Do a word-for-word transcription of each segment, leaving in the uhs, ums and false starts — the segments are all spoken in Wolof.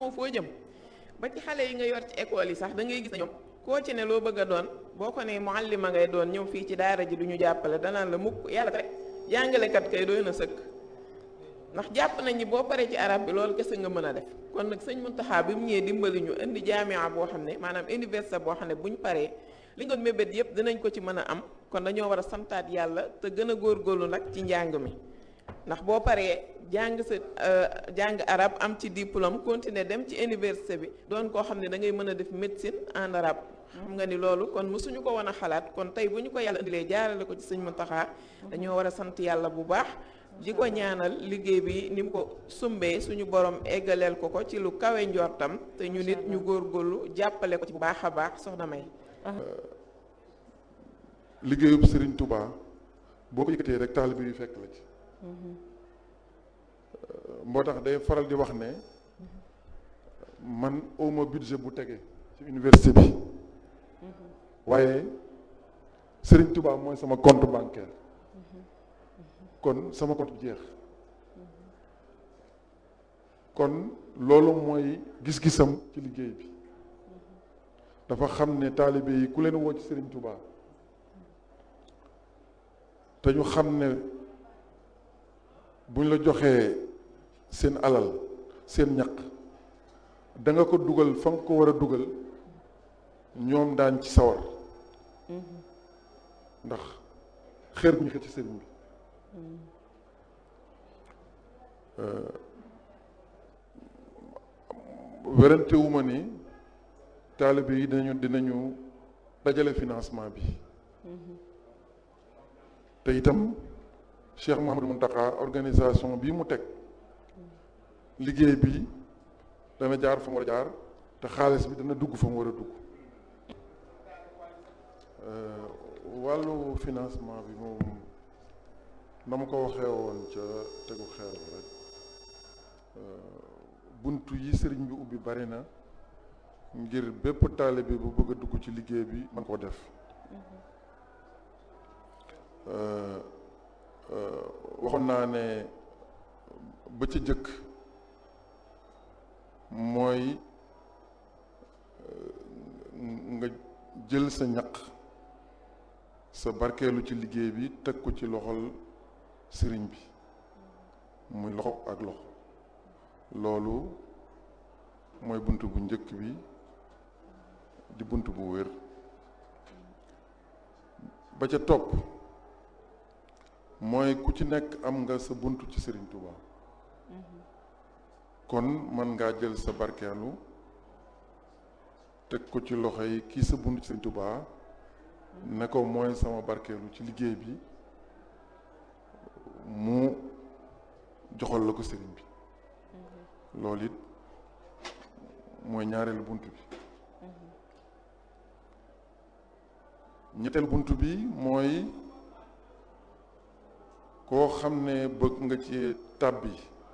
xamoo foo jëm ba ci xale yi nga yor ci école yi sax da ngay gis ne ñoom koo ci ne loo bëgg a doon boo ko ne muallima ngay doon ñëw fii ci daara ji du ñu jàppale danaan la mukk yàlla rek jàngalekat kay doy na sëkk ndax jàpp nañ ni boo paree ci arab bi loolu kese nga mën a def kon nag sëñ Muntaxa bi mu ñëwee dimbali ñu indi jaamia boo xam ne maanaam université boo xam ne bu ñu paree li ñu doon mébét yëpp dinañ ko ci mën a am kon dañoo war a santaat yàlla te gën a góorgóorlu nag ci njàng mi ndax boo paree jàng sa jàng arab am ci diplôme continuer dem ci université bi doon koo xam ne da ngay mën a def médecine en arabe xam nga ni loolu kon mësuñu ko woon a xalaat kon tey bu ñu ko yàlla indilee jaarale ko ci sëñ Muntaxa dañoo war a sant yàlla bu baax di ko ñaanal liggéey bi ni mu ko sumbee suñu borom eggaleel ko ko ci lu kawe njortam te ñu nit ñu góorgóorlu jàppale ko ci bu baax a baax soxna May. liggéeyub Serigne Touba boo ko yëkkatee rek taalibe yu fekk la ci. moo tax day faral di wax ne man awma budget bu tege ci université bi waaye Serigne Touba mooy sama compte bancaire. kon sama compte bi jeex kon loolu mooy gis-gisam ci liggéey bi dafa xam ne taalibe yi ku leen woo ci Serigne Touba te ñu xam ne buñ la joxee seen alal seen ñaq da nga ko dugal fa nga ko war a dugal ñoom daan ci sawar ndax xeer bu ñu xëcc ci sëriñ bi werante wu ma ni taalibe yi dinañu dinañu dajale financement bi te itam Cheikh Mouhamadou Mountakha organisation bii mu teg liggéey bi dana jaar fa mu war a jaar te xaalis bi dana dugg fa mu war a dugg wàllu financement bi moom na ma ko waxee woon ca tegu xeer bi rek buntu yi sëriñ bi ubbi bari na ngir bépp taalibe bu bëgg a dugg ci liggéey bi man koo def waxoon naa ne ba ca jëkk mooy nga jël sa ñaq sa barkeelu ci liggéey bi teg ko ci loxol sëriñ bi muy loxo ak loxo loolu mooy bunt bu njëkk bi di bunt bu wér ba ca topp mooy ku ci nekk am nga sa bunt ci sëriñ Touba kon mën ngaa jël sa barkeelu teg ko ci loxo yi kii sa bunt ci sëriñ Touba ne ko mooy sama barkeelu ci liggéey bi mu joxal la ko sëriñ bi loolu it mooy ñaareelu bunt bi ñetteelu bunt bi mooy koo xam ne bëgg nga ci tàbbi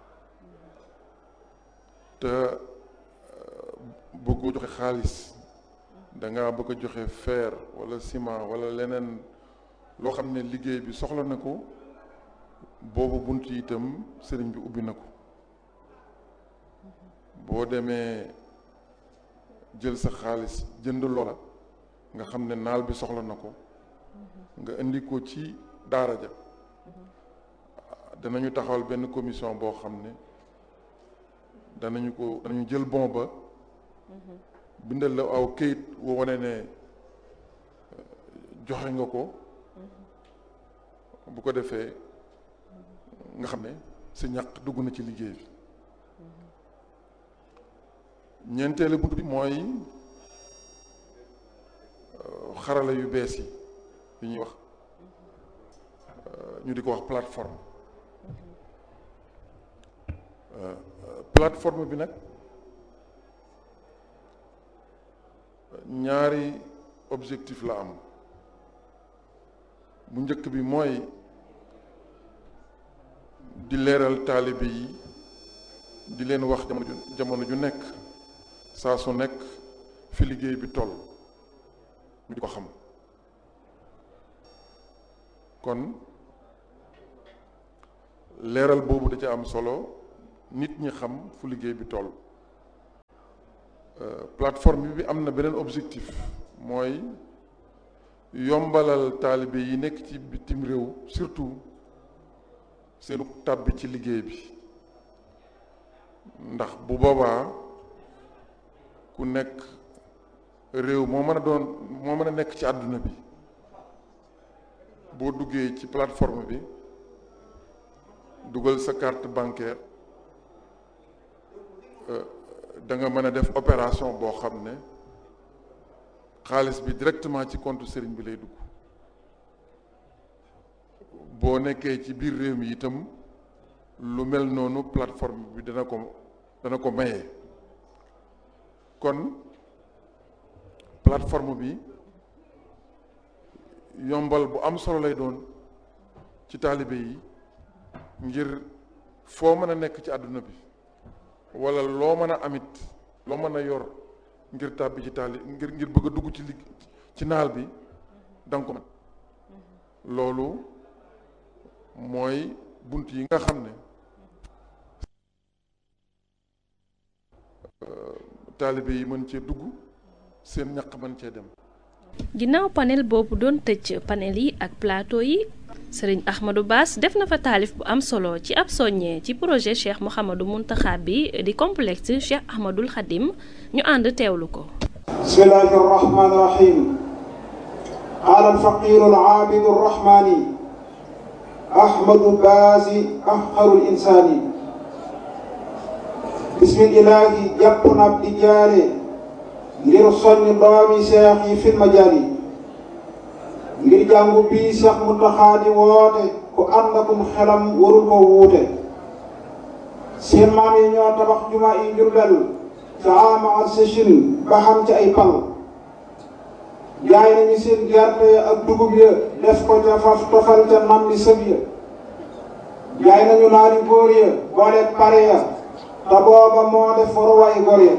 te bëggoo joxe xaalis danga bëgg a joxe fer wala ciment wala leneen loo xam ne liggéey bi soxla na ko boobu bunt yi itam sëriñ bi ubbi na ko boo demee jël sa xaalis jënd loola nga xam ne naal bi soxla na ko nga indi ko ci daara ja danañu taxawal benn commission boo xam ne danañu ko danañu jël bon ba bindal la aw këyit woo wane ne joxe nga ko bu ko defee nga xam ne sa ñaq dugg na ci liggéey bi ñeenteelu bunt bi mooy xarala yu bees yi yu ñuy wax ñu di ko wax plateforme plateforme bi nag ñaari objectif la am bu njëkk bi mooy di leeral taalibe yi di leen wax jamono ju jamono ju nekk saa su nekk fi liggéey bi toll ñu di ko xam kon leeral boobu da ca am solo nit ñi xam fu liggéey bi toll plateforme bi am na beneen objectif mooy yombalal taalibe yi nekk ci bitim réew surtout seenu tàbbi ci liggéey bi ndax bu boobaa ku nekk réew moo mën a doon moo mën a nekk ci àdduna bi boo duggee ci plateforme bi dugal sa carte bancaire da nga mën a def opération boo xam ne xaalis bi directement ci compte sëriñ bi lay dugg boo nekkee ci biir réew mi itam lu mel noonu plateforme bi dana ko dana ko maye kon plateforme bi yombal bu am solo lay doon ci taalibe yi ngir foo mën a nekk ci àdduna bi wala loo mën a amit loo mën a yor ngir tàbbi ci taali ngir ngir bëgg a dugg ci li ci naal bi danga ko mën loolu mooy bunt yi nga xam ne taalibe yi mën cee dugg seen ñaq mën cee dem. ginnaaw panel boobu doon tëj panel yi ak plateau yi sëriñ Ahmadou Bass def na fa taalif bu am solo ci ab soññee ci projet Cheikh Mouhamadou Mountakha bi di complexe Cheikh Ahmadoul Khadim ñu ànd teewlu ko. bismillahi rahmani rahim qaala alfaqiru alaabidu arrahmani Ahmadou Bass afqarul insaani bismillahi jàpp na ab di jaare ngir soññ doomi seex yi fil majaali ngir jàngu bii Seex Muntaxa di woote ku ànd akum xelam warul ko wuute seen maam yi ñoo tabax juma yi Jurbel ca ama ak sëchin ba xam ci ay pal jaay nañu seen gerte ya ak dugub ya def ko ca faf tofal ca nam li sëb ya jaay nañu naari góor ya booleeg pare ya te booba moo def waruwaay góor ya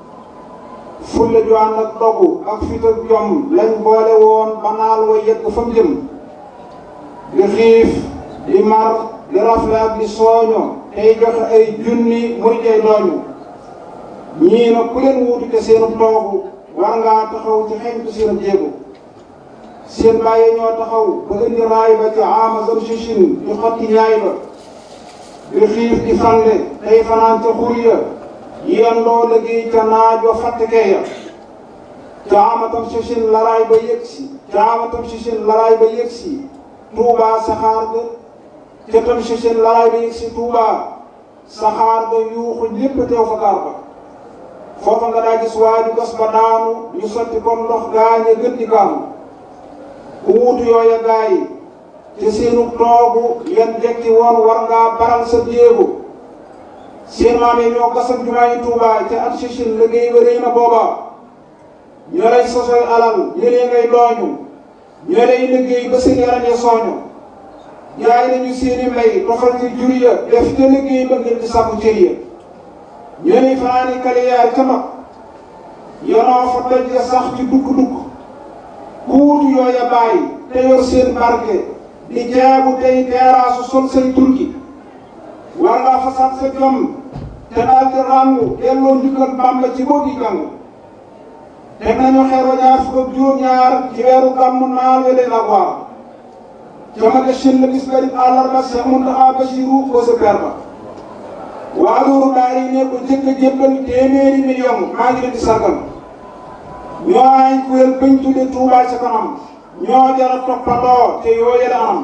fulle ju ànd ak dogu ak fit ak jom lañ boole woon ba naal wa yegg fa mu jëm di xiif di mar di rafle ak di sooño tey joxe ay junni muy jey dooñu ñii nag ku leen wuutu te seenu toogu war ngaa taxaw ci xeñtu seenu jéego seen bàyyi ñoo taxaw ba indi raay ba ci ama zam sichin di xotti ñaay ba di xiif di fande tey fanaan ca xur ya yéen loo liggéey ca naajoo fàttekee ya caamatam sichin laraay ba yëg si caamatam sichin laraay ba yëg si tuubaa saxaar ga ca tam sichin laraay ba yëg si tuubaa saxaar ga yuuxu lépp teew fa gaar ba foofa nga daa gis waaju gas ba daanu ñu sotti comme ndox gaañe gën di gaanu ku wuutu yooya gaay te seenu toogu yan jekki woon war ngaa baral sa jéego seen maam yi ñoo gasam jumaa yi Tuubaa ca at sichin liggéey ba rëy na booba ñoo lay sosoy alal ñëlee ngay dooñu ñoo lay liggéey ba seen yaram ya sooñu jaay nañu seeni mbay tofal ci jur ya def te liggéey ba ngir di sàkku cër ya ñoo lay fanaani kaliyaar ca mag yonoo fa doj ya sax ci dukk-dukk ku wutu yooya bàyyi te yor seen barke di jaabu tey teeraasu sol say turki war ngaa fasaat sa jom te daal di ràngu delloo njukkal Bàmba ci boo gi jàngu teg nañu xeer wa ñaar fukk ak juróom-ñaar ci weeru gàmmu naal we leen ak waar jamage shin la bis garib àllarba Seex Muntaxa Basiru ko sa per ba waa loolu daal yi ne ko jëkk a jébbal téeméeri million maa ngi leen di sargal ñoo ay kuréel bañ tudde Tuubaa ca kanam ñoo jara toppandoo te yoo yële anam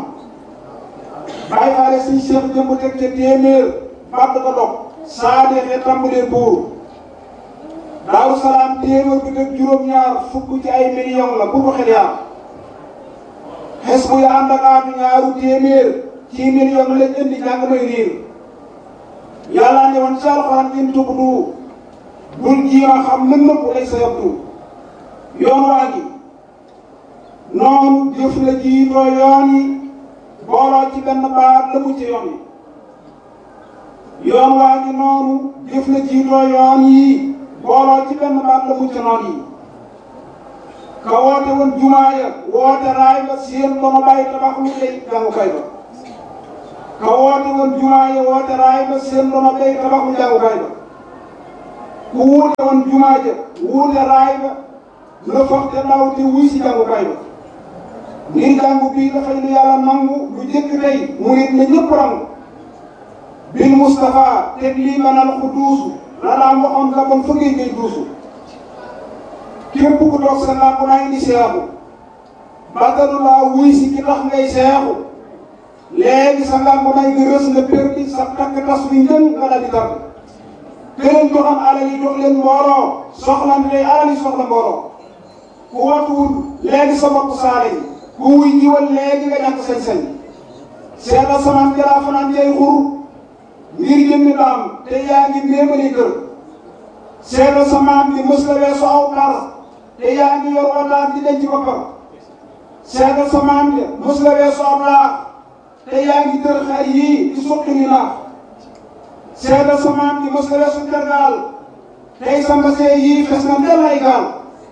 bàyyi faale suñ seex jëmb teg ca téeméer bàtt ko dog saa deexee tàmbalee buur Daaru Salaam téeméer bi teg juróom-ñaar fukk ci ay million la bu ko xel yaa xes bu ya ànd ak aatu ñaaru téeméer ci million lañ indi jàng may riir yàlla ne woon ci alxuraan in tubdu bul jiima xam lën nëpp lay sa yabdu yoon waa gi noonu jëf la jiitoo yoon yi booloo ci benn baat la mu ci yoon yi yoon waa ngi noonu jëf la jiitoo yoon yi booloo ci benn baat la mu ci noon yi ka woote woon jumaa ya woote raay ba seen dono bàyyi tabax lu lay jàngukaay ba ka woote woon jumaa ya woote raay ba seen dono bàyyi tabax lu jàngukaay ba ku wuute woon jumaa ja wuute raay ba la foog te ndaw te wuy si jàngukaay ba ngir jàngu bii dafay lu yàlla nangu lu jëkk tey mu nit na ñëpp rangu bil Moustapha teg lii manal ku duusu la daan waxoon la bon fa ngay ngay duusu képp ku toog sa làmp naa indi seexu bàttalu laa wuy si ki tax ngay seexu léegi sa làmp nay nga rës nga perdi sa takk tas wi njën nga dal di tàgg te leen joxam alal yi jox leen mbooloo soxlante day alal yi soxla mbooloo ku watuwul léegi sa bopp saale yi ku wuy jiwal léegi nga ñàkk sañ-sañ seetal samaan jalaa fanaan jay xur ngir jëmmi daam te yaa ngi méemali kër seetal samaan bi mës la weesu aw par te yaa ngi yor wataat di denc boppam seetal samaan bi mës la weesu aw laax te yaa ngi tër xar yii di suqi ni naax seetal samaan bi mës la weesu tergaal tey sa mbasee yii fes na del ay gaal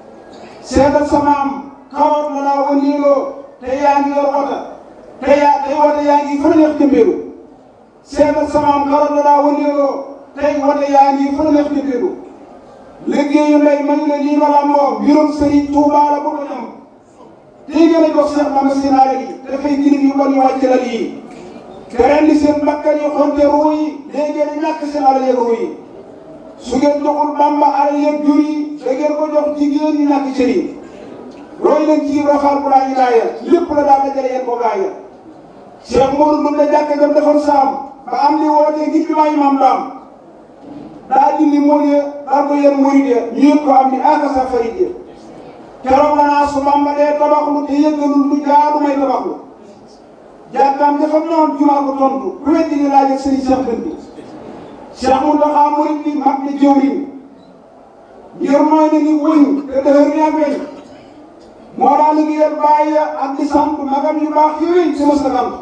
seetal samaam kawar la daa wëndeeloo te yaa ngi yor wata te yaa tey wata yaa ngi fa neex jëmbeelu seetal samaam kawar la daa wëndeeloo tey wata yaa ngi fa neex jëmbeelu liggéeyu ndey man la lii ma làmboo mbirum Sëriñ Tuubaa la bëgg a am tey gën a jox Seex Bamba seen alal yi dafay jirim yu bon yu wàcc lal yi te ren di seen bakkan yi xonte ruu yi léegi ngeen ñàkk seen alal yeeg ruu yi su ngeen joxul Bamba alal yeeg jur yi da ngeen ko jox jigéen ñi ñàkk cër yi roy leen ci rafaal bu laa ñu gaaya lépp la daal dajale yéen ko gaaya Cheikh Modou Ndoum la jàkk jam defoon saam ba am li wootee ngir bi maayi maam daam daa dindi mool ya daal ko yéen murid ya ñu yëg ko am ni aka sa farid ya keroog la naa su Bamba dee tabaxlu te yëggalul lu jaadu may tabaxlu jàkkaam dafa noon jumaa ko tontu ku weddi ni laaj ak sëriñ Cheikh Dënd bi Cheikh Mountakha murid bi mag ni jëwriñ ngir mooy na ni wëñ te dëhër ni ak weñ moo daal liggéeyal bàyyi ak di sant magam yu baax yooyu te mos na sant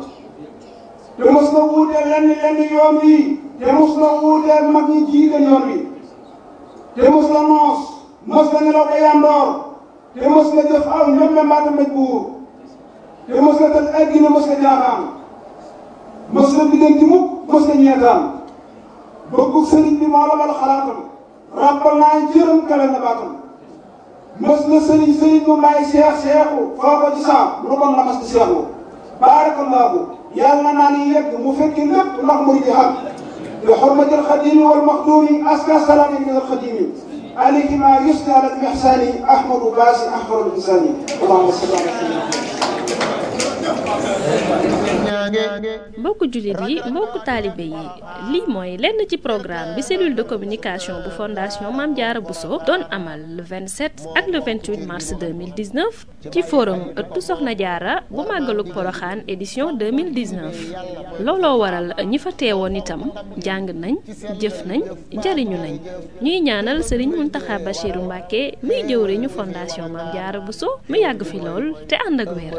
te mos na wuuteel lenn lenn yoon wi te mos na wuuteel mag ñi jiite yoon wi te mos na noos mos na nelaw ba yandoor te mos na jëf aw ñoom mbaata mbéj buur te mos na tëj ay gine mos na jaaxaan mos na biddanti mukk mos na ñeetaan bëggu sëriñ bi moo la bal xalaatam rappal naa jërëm kale na baatam mos na sëriñ sëriñ mu may seex seexu foo ko ci saam lu bon la mas di seexu baarakallaahu yàlla naa ni yegg mu fekki lépp ndax murid yi xam bi xurmatil xadimi wal maxduumi aska salaami min al xadimi alayhi ma yusni ala ihsani ahmadu baasi ahmadu insani allahumma salli ala mbokku jullit yi mbokku taalibe yi lii mooy lenn ci programme bi cellule de communication bu fondation Mame Diarra Bousso doon amal le vingt-sept ak le vingt-huit mars deux mille dix-neuf ci forum ëttu Soxna Diarra bu màggalug Poroxaan édition deux mille dix-neuf looloo waral ñi fa teewoon itam jàng nañ jëf nañ jariñu nañ ñuy ñaanal Serigne Mountakha Bachirou Mbacké muy jëwriñu fondation Mame Diarra Bousso mu yàgg fi lool te ànd ak wér.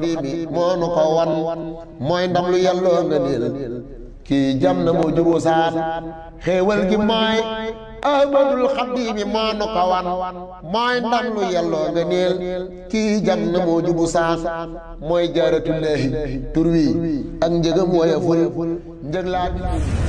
mooy ndam lu yàlloo nga niil kii jam na moo juboo saan xéewal gi mooy ahmadul xadimi moo nu ko wan mooy ndam lu yàlloo nga niil kii jam na moo jubu saan mooy jaaratullaahi tur wi ak njëgam woyeful njëg laa